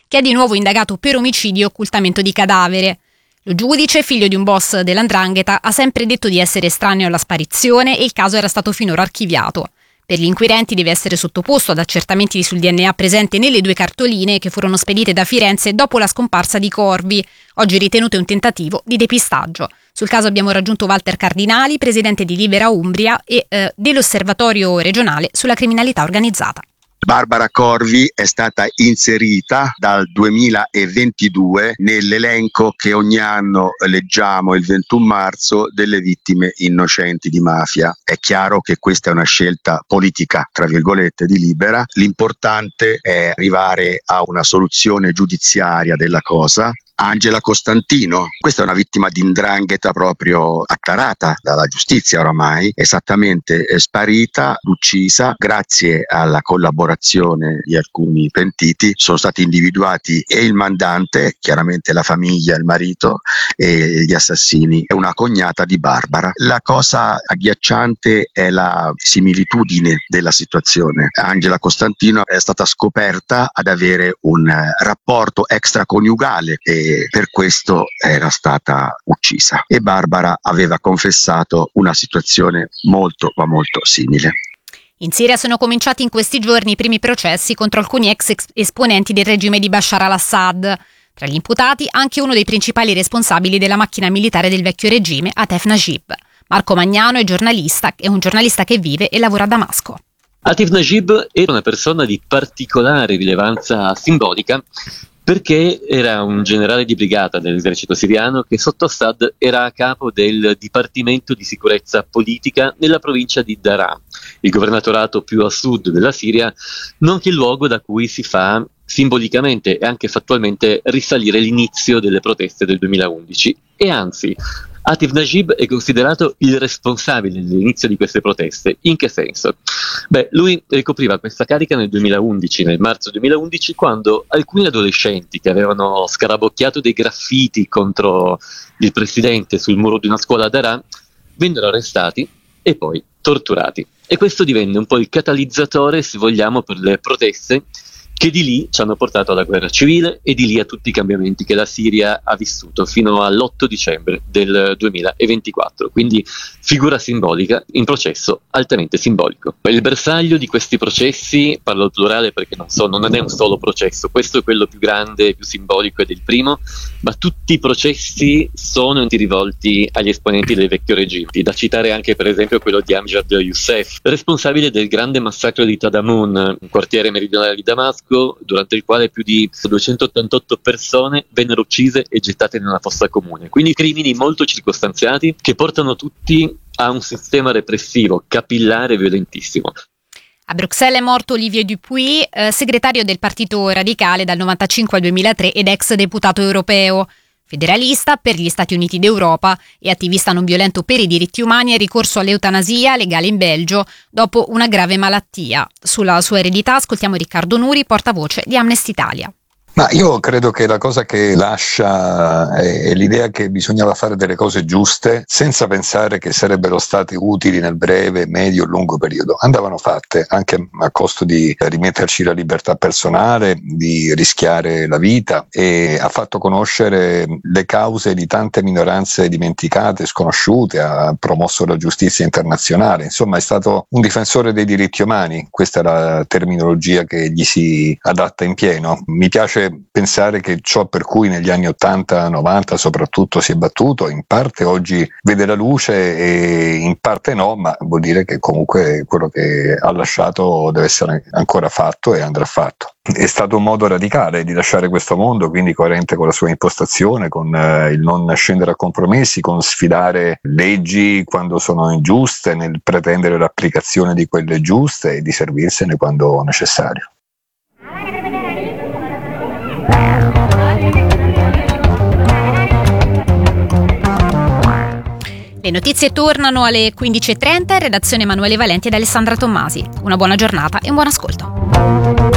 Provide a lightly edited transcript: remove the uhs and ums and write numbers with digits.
che è di nuovo indagato per omicidio e occultamento di cadavere. Lo giudice, figlio di un boss dell''ndrangheta, ha sempre detto di essere estraneo alla sparizione e il caso era stato finora archiviato. Per gli inquirenti deve essere sottoposto ad accertamenti sul DNA presente nelle 2 cartoline che furono spedite da Firenze dopo la scomparsa di Corvi, oggi ritenute un tentativo di depistaggio. Sul caso abbiamo raggiunto Walter Cardinali, presidente di Libera Umbria e dell'Osservatorio regionale sulla criminalità organizzata. Barbara Corvi è stata inserita dal 2022 nell'elenco che ogni anno leggiamo il 21 marzo delle vittime innocenti di mafia. È chiaro che questa è una scelta politica, tra virgolette, di Libera. L'importante è arrivare a una soluzione giudiziaria della cosa. Angela Costantino, questa è una vittima di 'ndrangheta proprio acclarata dalla giustizia oramai, esattamente sparita, uccisa. Grazie alla collaborazione di alcuni pentiti sono stati individuati e il mandante, chiaramente la famiglia, il marito, e gli assassini e una cognata di Barbara. La cosa agghiacciante è la similitudine della situazione. Angela Costantino è stata scoperta ad avere un rapporto extraconiugale e per questo era stata uccisa, e Barbara aveva confessato una situazione molto ma molto simile. In Siria sono cominciati in questi giorni i primi processi contro alcuni ex esponenti del regime di Bashar al-Assad. Tra gli imputati anche uno dei principali responsabili della macchina militare del vecchio regime, Atef Najib. Marco Magnano è un giornalista che vive e lavora a Damasco. Atef Najib era una persona di particolare rilevanza simbolica, perché era un generale di brigata dell'esercito siriano che sotto Assad era a capo del Dipartimento di Sicurezza Politica nella provincia di Daraa, il governatorato più a sud della Siria, nonché il luogo da cui si fa simbolicamente e anche fattualmente risalire l'inizio delle proteste del 2011. E anzi, Atef Najib è considerato il responsabile dell'inizio di queste proteste. In che senso? Lui ricopriva questa carica nel marzo 2011, quando alcuni adolescenti che avevano scarabocchiato dei graffiti contro il presidente sul muro di una scuola a Daraa vennero arrestati e poi torturati. E questo divenne un po' il catalizzatore, se vogliamo, per le proteste che di lì ci hanno portato alla guerra civile e di lì a tutti i cambiamenti che la Siria ha vissuto fino all'8 dicembre del 2024. Quindi figura simbolica in processo altamente simbolico. Il bersaglio di questi processi, parlo al plurale perché non è un solo processo, questo è quello più grande, più simbolico ed è il primo, ma tutti i processi sono rivolti agli esponenti del vecchio regime. Da citare anche per esempio quello di Amjad Youssef, responsabile del grande massacro di Tadamun, un quartiere meridionale di Damasco, durante il quale più di 288 persone vennero uccise e gettate nella fossa comune. Quindi crimini molto circostanziati che portano tutti a un sistema repressivo capillare violentissimo. A Bruxelles è morto Olivier Dupuy, segretario del Partito Radicale dal 1995 al 2003 ed ex deputato europeo. Federalista per gli Stati Uniti d'Europa e attivista non violento per i diritti umani, è ricorso all'eutanasia legale in Belgio dopo una grave malattia. Sulla sua eredità ascoltiamo Riccardo Nuri, portavoce di Amnesty Italia. Ma io credo che la cosa che lascia è l'idea che bisognava fare delle cose giuste senza pensare che sarebbero state utili nel breve, medio o lungo periodo. Andavano fatte anche a costo di rimetterci la libertà personale, di rischiare la vita, e ha fatto conoscere le cause di tante minoranze dimenticate, sconosciute, ha promosso la giustizia internazionale. Insomma, è stato un difensore dei diritti umani, questa è la terminologia che gli si adatta in pieno. Mi piace pensare che ciò per cui negli anni 80-90 soprattutto si è battuto in parte oggi vede la luce e in parte no, ma vuol dire che comunque quello che ha lasciato deve essere ancora fatto e andrà fatto. È stato un modo radicale di lasciare questo mondo, quindi coerente con la sua impostazione, con il non scendere a compromessi, con sfidare leggi quando sono ingiuste, nel pretendere l'applicazione di quelle giuste e di servirsene quando necessario. Le notizie tornano alle 15.30, in redazione Emanuele Valenti ed Alessandra Tommasi. Una buona giornata e un buon ascolto.